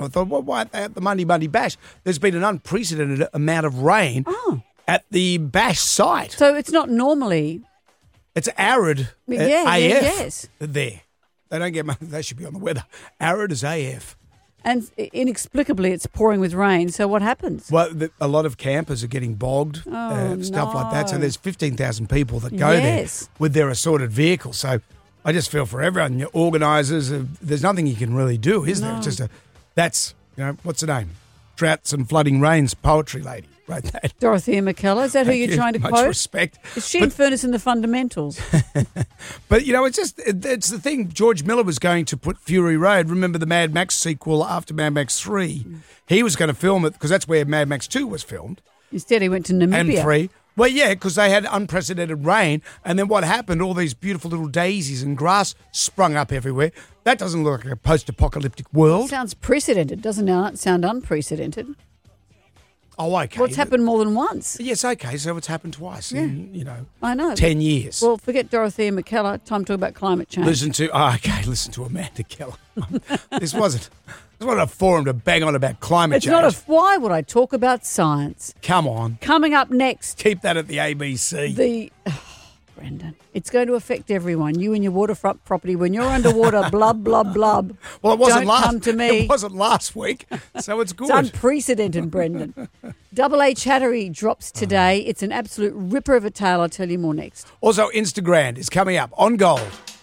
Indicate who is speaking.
Speaker 1: I thought, well, why at the Monday Bash? There's been an unprecedented amount of rain at the Bash site.
Speaker 2: So it's not normally...
Speaker 1: It's arid AF
Speaker 2: yes.
Speaker 1: there. They don't get much. They should be on the weather. Arid as AF.
Speaker 2: And inexplicably, it's pouring with rain. So what happens?
Speaker 1: Well, a lot of campers are getting bogged, stuff like that. So there's 15,000 people that go there with their assorted vehicles. So I just feel for everyone. Your organisers, there's nothing you can really do, is there? It's just that's, what's the name? Droughts and Flooding Rains poetry lady. Right, that.
Speaker 2: Dorothea McKellar, is that who you're trying to
Speaker 1: much
Speaker 2: quote?
Speaker 1: Respect.
Speaker 2: Is she in Furnace and the Fundamentals?
Speaker 1: But, it's the thing. George Miller was going to put Fury Road. Remember the Mad Max sequel after Mad Max 3? He was going to film it because that's where Mad Max 2 was filmed.
Speaker 2: Instead, he went to Namibia.
Speaker 1: And 3. Well, yeah, because they had unprecedented rain. And then what happened? All these beautiful little daisies and grass sprung up everywhere. That doesn't look like a post-apocalyptic world.
Speaker 2: Sounds precedented. Doesn't sound unprecedented.
Speaker 1: Oh, okay.
Speaker 2: Well, it's happened more than once.
Speaker 1: Yes, okay. So it's happened twice in,
Speaker 2: I know.
Speaker 1: 10 years.
Speaker 2: Well, forget Dorothea McKellar. Time to talk about climate change.
Speaker 1: Listen to Amanda Keller. This wasn't a forum to bang on about climate change.
Speaker 2: Why would I talk about science?
Speaker 1: Come on.
Speaker 2: Coming up next.
Speaker 1: Keep that at the ABC.
Speaker 2: Brendan, it's going to affect everyone. You and your waterfront property. When you're underwater, blub, blub, blub.
Speaker 1: Well, it wasn't
Speaker 2: Don't come to me.
Speaker 1: It wasn't last week, so it's good.
Speaker 2: It's unprecedented, Brendan. Double A Chattery drops today. It's an absolute ripper of a tale. I'll tell you more next.
Speaker 1: Also, Instagram is coming up on Gold.